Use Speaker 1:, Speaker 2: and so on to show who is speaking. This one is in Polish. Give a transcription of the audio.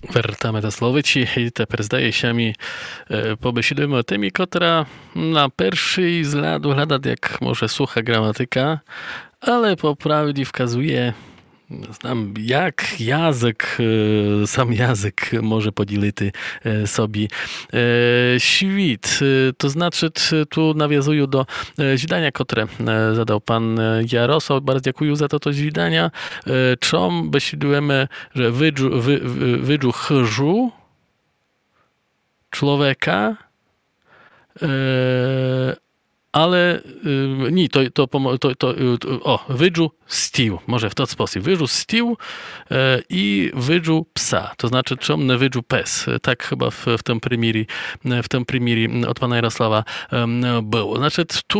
Speaker 1: Вертаме да словичі, і тепер здається ми побесідуємо темі, котра на перший взгляд виглядає як може суха граматика, але по правді вказує znam, jak język, sam język może podzielić sobie świat. To znaczy, tu nawiązuję do zdania, które zadał pan Jarosław. Bardzo dziękuję za to zdanie. Czym besidujemy, że wydżu chyżu człowieka, ale nie, wydżu stíł, może w ten sposób. Wydżu stíł i wydżu psa, to znaczy czym wydżu pes. Tak chyba w tym primierie od pana Jarosława było. Znaczy tu